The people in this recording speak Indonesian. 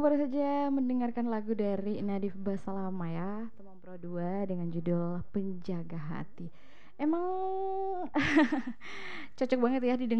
baru saja mendengarkan lagu dari Nadif Basalama ya, Teman Pro 2 dengan judul Penjaga Hati. Emang cocok banget ya didengar